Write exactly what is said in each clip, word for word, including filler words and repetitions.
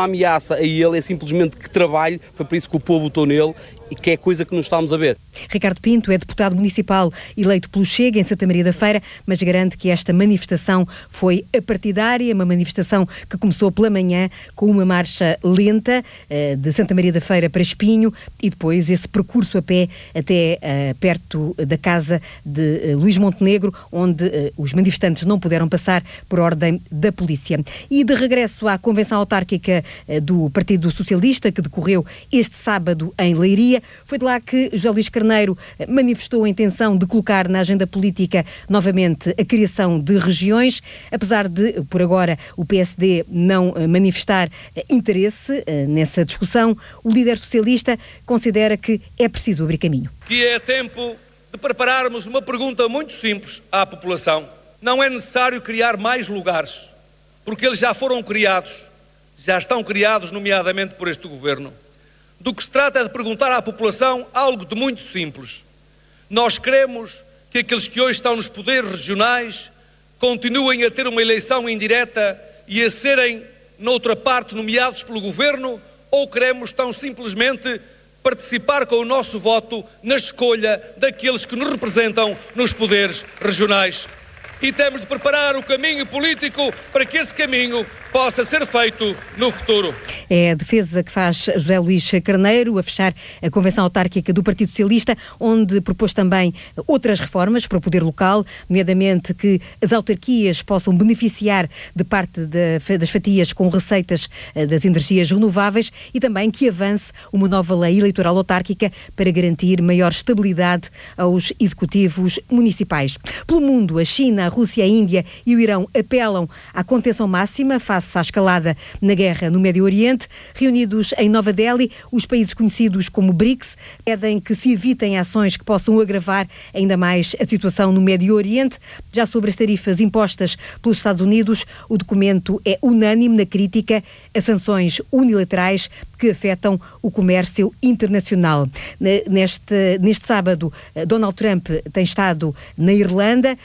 ameaça a ele, é simplesmente que trabalhe, foi por isso que o povo votou nele, e que é coisa que nos estamos a ver. Ricardo Pinto é deputado municipal eleito pelo Chega em Santa Maria da Feira, mas garante que esta manifestação foi apartidária, uma manifestação que começou pela manhã com uma marcha lenta de Santa Maria da Feira para Espinho e depois esse percurso a pé até uh, perto da casa de uh, Luís Montenegro, onde uh, os manifestantes não puderam passar por ordem da polícia. E de regresso à convenção autárquica uh, do Partido Socialista, que decorreu este sábado em Leiria, foi de lá que José Luís Carneiro manifestou a intenção de colocar na agenda política novamente a criação de regiões, apesar de, por agora, o P S D não manifestar interesse nessa discussão. O líder socialista considera que é preciso abrir caminho. Que é tempo de prepararmos uma pergunta muito simples à população. Não é necessário criar mais lugares, porque eles já foram criados, já estão criados, nomeadamente por este governo. Do que se trata é de perguntar à população algo de muito simples. Nós queremos que aqueles que hoje estão nos poderes regionais continuem a ter uma eleição indireta e a serem, noutra parte, nomeados pelo governo, ou queremos tão simplesmente participar com o nosso voto na escolha daqueles que nos representam nos poderes regionais? E temos de preparar o caminho político para que esse caminho possa ser feito no futuro. É a defesa que faz José Luís Carneiro a fechar a convenção autárquica do Partido Socialista, onde propôs também outras reformas para o poder local, nomeadamente que as autarquias possam beneficiar de parte das fatias com receitas das energias renováveis e também que avance uma nova lei eleitoral autárquica para garantir maior estabilidade aos executivos municipais. Pelo mundo, a China, a Rússia, a Índia e o Irão apelam à contenção máxima face à escalada na guerra no Médio Oriente. Reunidos em Nova Delhi, os países conhecidos como BRICS pedem que se evitem ações que possam agravar ainda mais a situação no Médio Oriente. Já sobre as tarifas impostas pelos Estados Unidos, o documento é unânime na crítica a sanções unilaterais que afetam o comércio internacional. Neste, neste sábado, Donald Trump tem estado na Irlanda,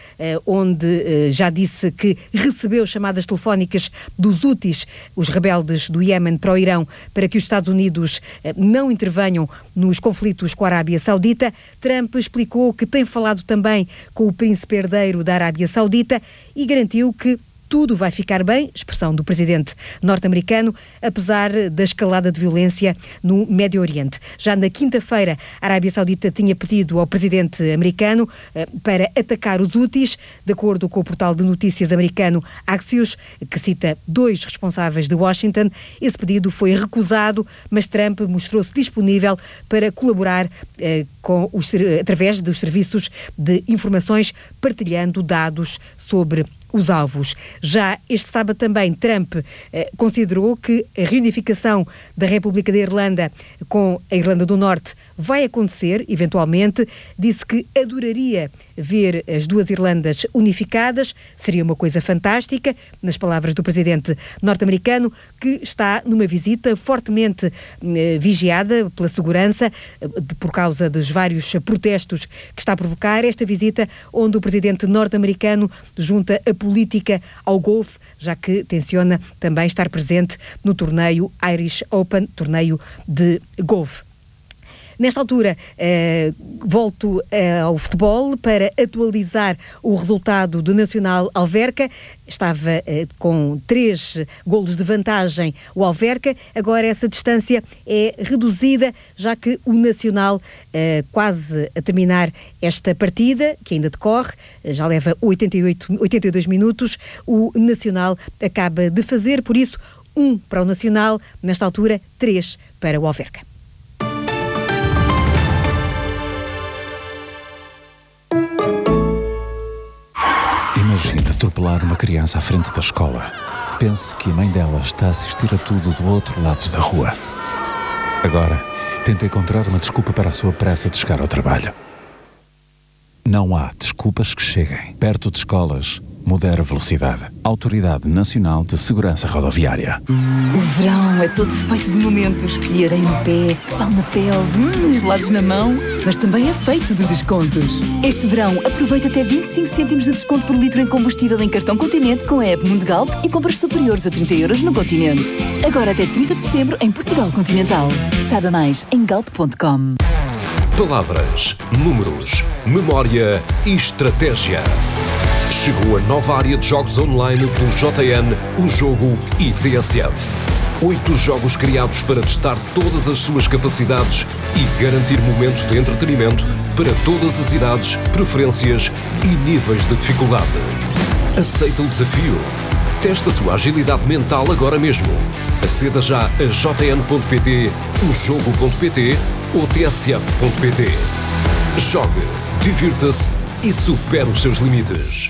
onde já disse que recebeu chamadas telefónicas dos Houthis, os rebeldes do Iémen, para o Irão, para que os Estados Unidos não intervenham nos conflitos com a Arábia Saudita. Trump explicou que tem falado também com o príncipe herdeiro da Arábia Saudita e garantiu que tudo vai ficar bem, expressão do presidente norte-americano, apesar da escalada de violência no Médio Oriente. Já na quinta-feira, a Arábia Saudita tinha pedido ao presidente americano eh, para atacar os Houthis, de acordo com o portal de notícias americano Axios, que cita dois responsáveis de Washington. Esse pedido foi recusado, mas Trump mostrou-se disponível para colaborar eh, com os, através dos serviços de informações, partilhando dados sobre os alvos. Já este sábado também Trump eh, considerou que a reunificação da República da Irlanda com a Irlanda do Norte vai acontecer, eventualmente. Disse que adoraria ver as duas Irlandas unificadas, seria uma coisa fantástica, nas palavras do presidente norte-americano, que está numa visita fortemente eh, vigiada pela segurança, eh, por causa dos vários protestos que está a provocar. Esta visita onde o presidente norte-americano junta a política ao golfe, já que tenciona também estar presente no torneio Irish Open, torneio de golfe. Nesta altura, eh, volto eh, ao futebol para atualizar o resultado do Nacional Alverca. Estava eh, com três golos de vantagem o Alverca. Agora essa distância é reduzida, já que o Nacional, eh, quase a terminar esta partida, que ainda decorre, já leva oitenta e oito, oitenta e dois minutos, o Nacional acaba de fazer, por isso, um para o Nacional, nesta altura, três para o Alverca. Imagina atropelar uma criança à frente da escola. Pense que a mãe dela está a assistir a tudo do outro lado da rua. Agora, tenta encontrar uma desculpa para a sua pressa de chegar ao trabalho. Não há desculpas que cheguem. Perto de escolas, Modera velocidade. Autoridade Nacional de Segurança Rodoviária. O verão é todo feito de momentos. De areia no pé, sal na pele, hum, gelados na mão. Mas também é feito de descontos. Este verão, aproveita até vinte e cinco cêntimos de desconto por litro em combustível em cartão Continente com a app Mundo Galp e compras superiores a trinta euros no Continente. Agora até trinta de setembro em Portugal Continental. Saiba mais em galp ponto com. Palavras, números, memória e estratégia. Chegou a nova área de jogos online do J N, o Jogo e T S F. Oito jogos criados para testar todas as suas capacidades e garantir momentos de entretenimento para todas as idades, preferências e níveis de dificuldade. Aceita o desafio? Testa a sua agilidade mental agora mesmo. Aceda já a j n ponto p t, o jogo ponto p t ou t s f ponto p t. Jogue, divirta-se e supere os seus limites.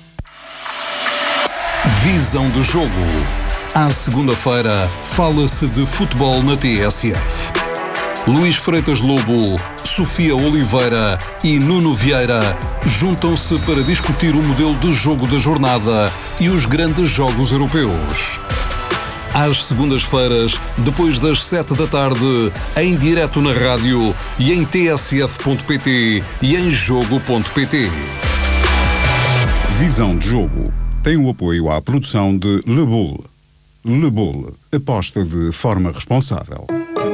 Visão do jogo. À segunda-feira, fala-se de futebol na T S F. Luís Freitas Lobo, Sofia Oliveira e Nuno Vieira juntam-se para discutir o modelo de jogo da jornada e os grandes jogos europeus. Às segundas-feiras, depois das sete da tarde, em direto na rádio e em t s f ponto p t e em jogo ponto p t. Visão de jogo. Tem o apoio à produção de Le Boule. Le Boule. Aposta de forma responsável.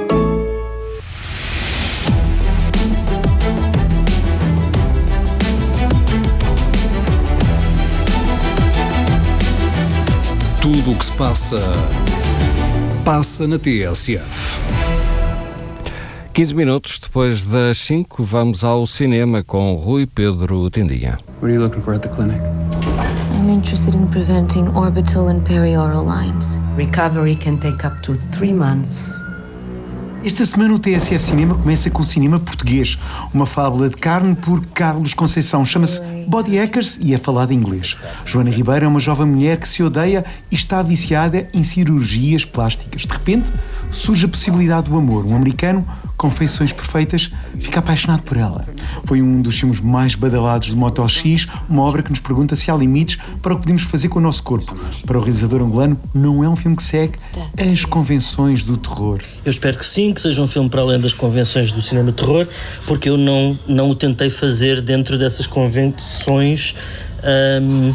Tudo o que se passa, passa na T S F. quinze minutos depois das cinco, vamos ao cinema com Rui Pedro Tendinha. What are you looking for at the clinic? I'm interested in preventing orbital and perioral lines. Recovery can take up to three months. Esta semana o T S F Cinema começa com o cinema português. Uma fábula de carne por Carlos Conceição. Chama-se Body Hackers e é falada em inglês. Joana Ribeiro é uma jovem mulher que se odeia e está viciada em cirurgias plásticas. De repente, surge a possibilidade do amor. Um americano com feições perfeitas fica apaixonado por ela. Foi um dos filmes mais badalados do Motel X, uma obra que nos pergunta se há limites para o que podemos fazer com o nosso corpo. Para o realizador angolano, não é um filme que segue as convenções do terror. Eu espero que sim, que seja um filme para além das convenções do cinema terror, porque eu não, não o tentei fazer dentro dessas convenções. Hum,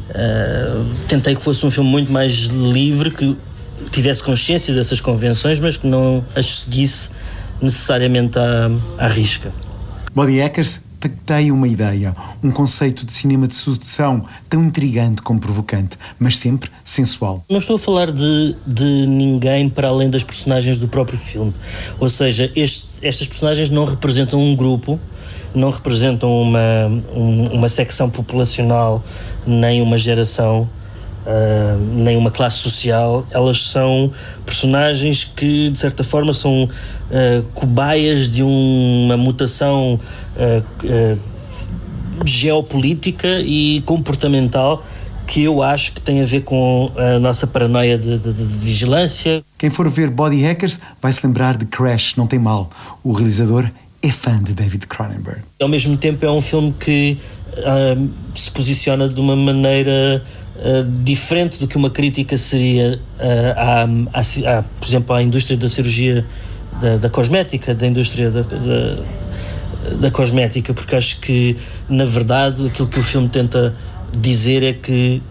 hum, tentei que fosse um filme muito mais livre, que tivesse consciência dessas convenções, mas que não as seguisse necessariamente à, à risca. Body Hackers tem uma ideia, um conceito de cinema de sedução tão intrigante como provocante, mas sempre sensual. Não estou a falar de, de ninguém para além das personagens do próprio filme. Ou seja, este, estas personagens não representam um grupo, não representam uma, um, uma secção populacional, nem uma geração, Uh, nem uma classe social. Elas são personagens que de certa forma são uh, cobaias de uma mutação uh, uh, geopolítica e comportamental que eu acho que tem a ver com a nossa paranoia de, de, de vigilância. Quem for ver Body Hackers vai se lembrar de Crash, não tem mal. O realizador é fã de David Cronenberg. Ao mesmo tempo é um filme que uh, se posiciona de uma maneira Uh, diferente do que uma crítica seria uh, à, à, à, por exemplo, à indústria da cirurgia da, da cosmética, da indústria da, da, da cosmética, porque acho que, na verdade, aquilo que o filme tenta dizer é que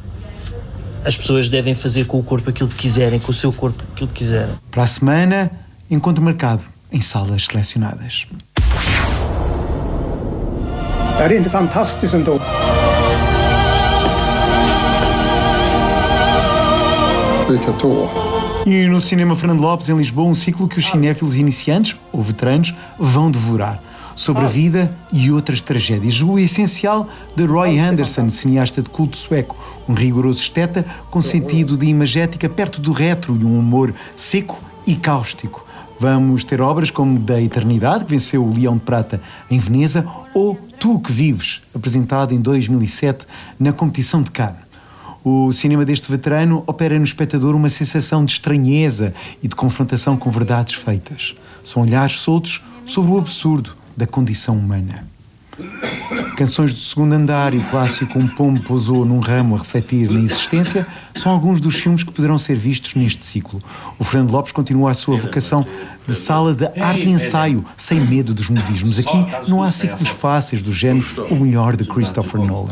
as pessoas devem fazer com o corpo aquilo que quiserem, com o seu corpo aquilo que quiserem. Para a semana, encontro marcado em salas selecionadas. Är det inte fantastiskt ändå? E no Cinema Fernando Lopes, em Lisboa, um ciclo que os cinéfilos iniciantes, ou veteranos, vão devorar. Sobre a vida e outras tragédias. O essencial de Roy Andersson, cineasta de culto sueco. Um rigoroso esteta com sentido de imagética perto do retro e um humor seco e cáustico. Vamos ter obras como Da Eternidade, que venceu o Leão de Prata em Veneza, ou Tu que Vives, apresentado em dois mil e sete na competição de Cannes. O cinema deste veterano opera no espectador uma sensação de estranheza e de confrontação com verdades feitas. São olhares soltos sobre o absurdo da condição humana. Canções do Segundo Andar e o clássico Um Pombo Pousou num Ramo a refletir na existência são alguns dos filmes que poderão ser vistos neste ciclo. O Fernando Lopes continua a sua vocação de sala de arte e ensaio, sem medo dos modismos. Aqui não há ciclos fáceis do género O Melhor de Christopher Nolan.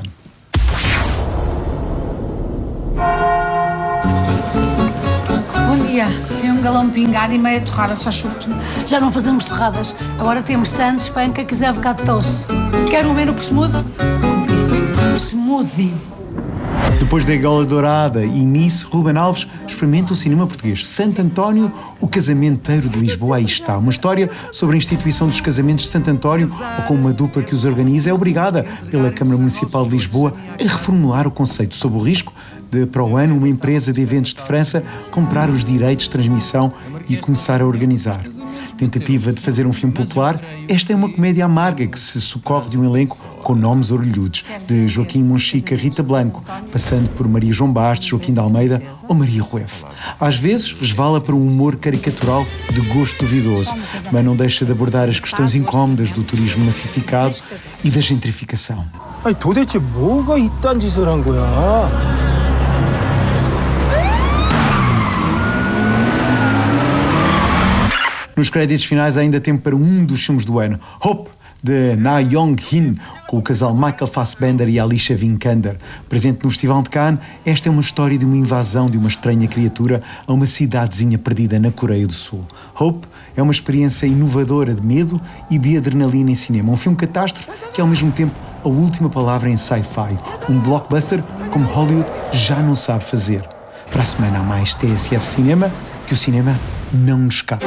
Bom dia. Tem um galão pingado e meia torrada, só chuto. Já não fazemos torradas. Agora temos sandes, pancakes e avocado toast. Quer um menu por smoothie? Por smoothie. Depois da Gola Dourada e Nice, Ruben Alves experimenta o cinema português. Santo António, o casamenteiro de Lisboa. Aí está. Uma história sobre a instituição dos casamentos de Santo António, ou como uma dupla que os organiza é obrigada pela Câmara Municipal de Lisboa a reformular o conceito, sob o risco de, para o ano, uma empresa de eventos de França comprar os direitos de transmissão e começar a organizar. Tentativa de fazer um filme popular, esta é uma comédia amarga que se socorre de um elenco com nomes orgulhudos, de Joaquim Monchique a Rita Blanco, passando por Maria João Bastos, Joaquim de Almeida ou Maria Rueff. Às vezes, resvala para um humor caricatural de gosto duvidoso, mas não deixa de abordar as questões incómodas do turismo massificado e da gentrificação. 아니 도대체 뭐가 이딴 짓을 한 거야? Nos créditos finais há ainda tempo para um dos filmes do ano, Hope, de Na Yong-hin, com o casal Michael Fassbender e Alicia Vikander. Presente no Festival de Cannes, esta é uma história de uma invasão de uma estranha criatura a uma cidadezinha perdida na Coreia do Sul. Hope é uma experiência inovadora de medo e de adrenalina em cinema. Um filme catástrofe que é ao mesmo tempo a última palavra em sci-fi. Um blockbuster como Hollywood já não sabe fazer. Para a semana há mais T S F Cinema, que o cinema não nos escapa.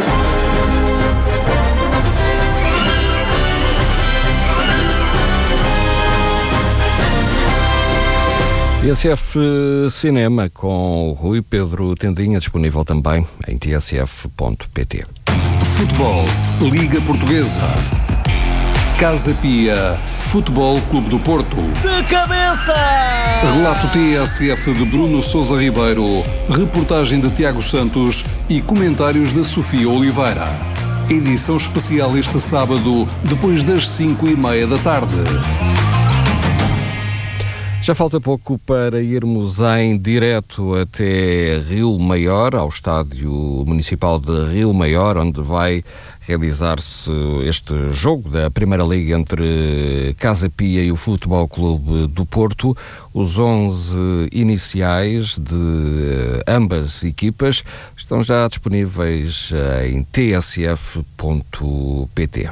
T S F Cinema com o Rui Pedro Tendinha, disponível também em t s f ponto p t. Futebol, Liga Portuguesa. Casa Pia, Futebol Clube do Porto. De cabeça! Relato T S F de Bruno Sousa Ribeiro, reportagem de Tiago Santos e comentários de Sofia Oliveira. Edição especial este sábado, depois das cinco e meia da tarde. Já falta pouco para irmos em direto até Rio Maior, ao Estádio Municipal de Rio Maior, onde vai realizar-se este jogo da Primeira Liga entre Casa Pia e o Futebol Clube do Porto. Os onze iniciais de ambas equipas estão já disponíveis em t s f ponto p t.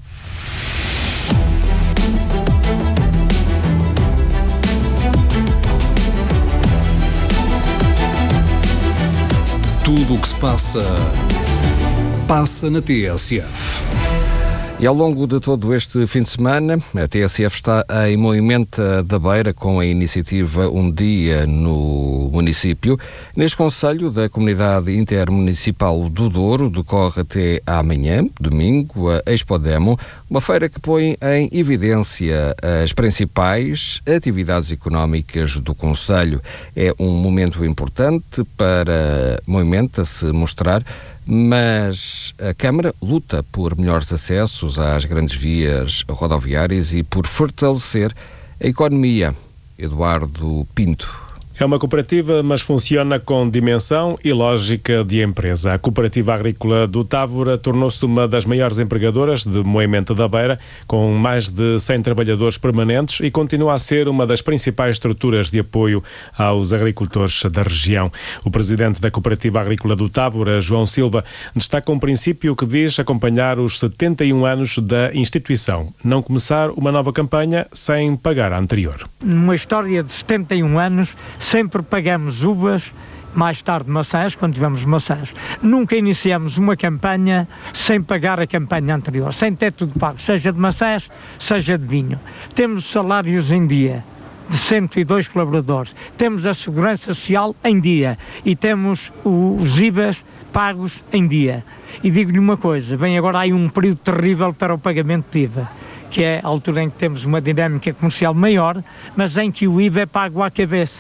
Tudo o que se passa, passa na T S F. E ao longo de todo este fim de semana, a T S F está em Moimenta da Beira com a iniciativa Um Dia no Município. Neste concelho da Comunidade Intermunicipal do Douro decorre até amanhã, domingo, a Expodemo, uma feira que põe em evidência as principais atividades económicas do concelho. É um momento importante para Moimenta se mostrar, mas a Câmara luta por melhores acessos às grandes vias rodoviárias e por fortalecer a economia. Eduardo Pinto. É uma cooperativa, mas funciona com dimensão e lógica de empresa. A Cooperativa Agrícola do Távora tornou-se uma das maiores empregadoras de Moimenta da Beira, com mais de cem trabalhadores permanentes, e continua a ser uma das principais estruturas de apoio aos agricultores da região. O presidente da Cooperativa Agrícola do Távora, João Silva, destaca um princípio que diz acompanhar os setenta e um anos da instituição: não começar uma nova campanha sem pagar a anterior. Numa história de setenta e um anos, sempre pagamos uvas, mais tarde maçãs, quando tivemos maçãs. Nunca iniciamos uma campanha sem pagar a campanha anterior, sem ter tudo pago, seja de maçãs, seja de vinho. Temos salários em dia de cento e dois colaboradores, temos a segurança social em dia e temos os I V As pagos em dia. E digo-lhe uma coisa, vem agora aí um período terrível para o pagamento de I V A, que é a altura em que temos uma dinâmica comercial maior, mas em que o I V A é pago à cabeça.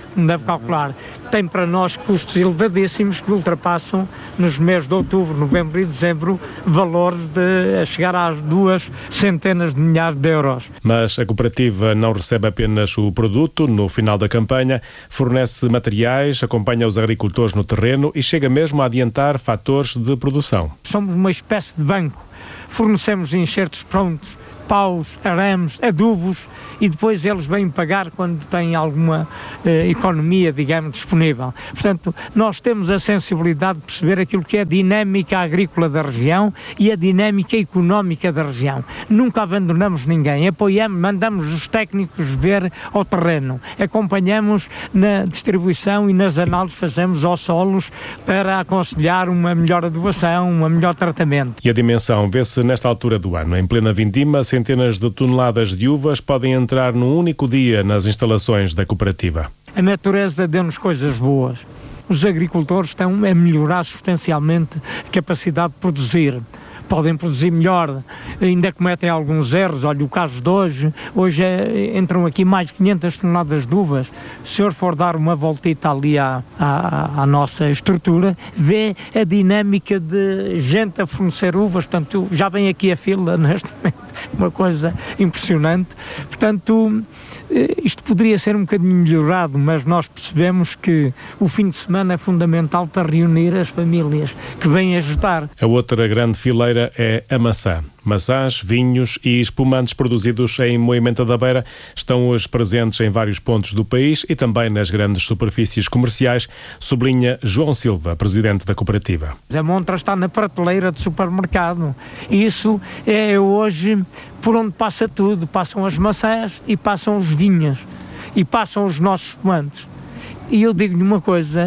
como deve calcular, tem para nós custos elevadíssimos que ultrapassam, nos meses de outubro, novembro e dezembro, valores de a chegar às duas centenas de milhares de euros. Mas a cooperativa não recebe apenas o produto. No final da campanha, fornece materiais, acompanha os agricultores no terreno e chega mesmo a adiantar fatores de produção. Somos uma espécie de banco. Fornecemos enxertos prontos, paus, arames, adubos, e depois eles vêm pagar quando têm alguma eh, economia, digamos, disponível. Portanto, nós temos a sensibilidade de perceber aquilo que é a dinâmica agrícola da região e a dinâmica económica da região. Nunca abandonamos ninguém, apoiamos, mandamos os técnicos ver ao terreno, acompanhamos na distribuição e nas análises fazemos aos solos para aconselhar uma melhor adubação, um melhor tratamento. E a dimensão vê-se nesta altura do ano. Em plena vindima, centenas de toneladas de uvas podem entrar entrar num único dia nas instalações da cooperativa. A natureza deu-nos coisas boas. Os agricultores estão a melhorar substancialmente a capacidade de produzir. Podem produzir melhor, ainda cometem alguns erros. Olha, o caso de hoje, hoje é, entram aqui mais de quinhentas toneladas de uvas. Se o senhor for dar uma voltita ali à, à, à nossa estrutura, vê a dinâmica de gente a fornecer uvas. Portanto, já vem aqui a fila neste momento, uma coisa impressionante. Portanto, isto poderia ser um bocadinho melhorado, mas nós percebemos que o fim de semana é fundamental para reunir as famílias que vêm ajudar. A outra grande fileira é a maçã. Maçãs, vinhos e espumantes produzidos em Moimenta da Beira estão hoje presentes em vários pontos do país e também nas grandes superfícies comerciais, sublinha João Silva, presidente da cooperativa. A montra está na prateleira do supermercado. Isso é hoje por onde passa tudo. Passam as maçãs e passam os vinhos e passam os nossos espumantes. E eu digo-lhe uma coisa,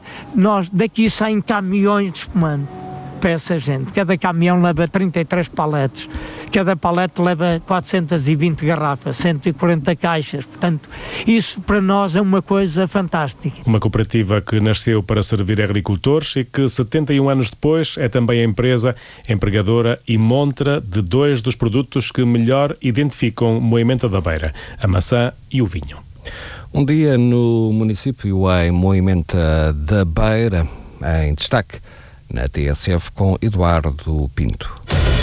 nós daqui saem caminhões de espumante para essa gente. Cada caminhão leva trinta e três paletes, cada palete leva quatrocentas e vinte garrafas, cento e quarenta caixas. Portanto, isso para nós é uma coisa fantástica. Uma cooperativa que nasceu para servir agricultores e que setenta e um anos depois é também a empresa empregadora e montra de dois dos produtos que melhor identificam Moimenta da Beira, a maçã e o vinho. Um dia no município em Moimenta da Beira, em destaque na T S F com Eduardo Pinto.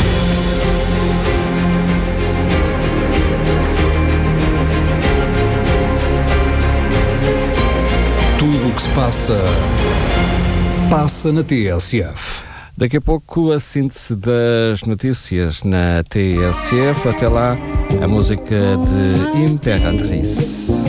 Tudo o que se passa, passa na T S F. Daqui a pouco a síntese das notícias na T S F. Até lá, a música de Imperatriz.